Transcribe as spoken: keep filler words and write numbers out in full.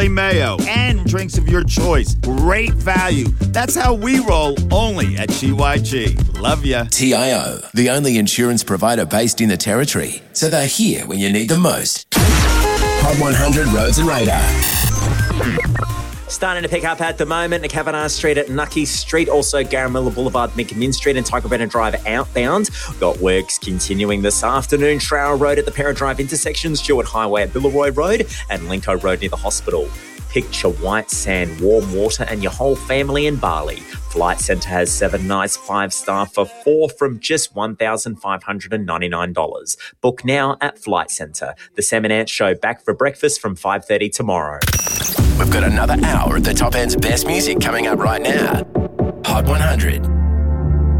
mayo, and drinks of your choice. Great value. That's how we roll, only at G Y G. Love ya. T I O, the only insurance provider based in the Territory. So they're here when you need them most. Hot one hundred Roads and Radar. Starting to pick up at the moment, Kavanagh Street at Nucky Street, also Garamilla Boulevard, McMinn Street and Tigerbanner Drive outbound. Got works continuing this afternoon. Trowell Road at the Para Drive intersection, Stewart Highway at Billeroy Road and Linco Road near the hospital. Picture white sand, warm water and your whole family in Bali. Flight Centre has seven nights, five star for four from just one thousand five hundred ninety-nine dollars. Book now at Flight Centre. The Sam and Ant Show back for breakfast from five thirty tomorrow. We've got another hour of the top end's best music coming up right now. Hot one hundred.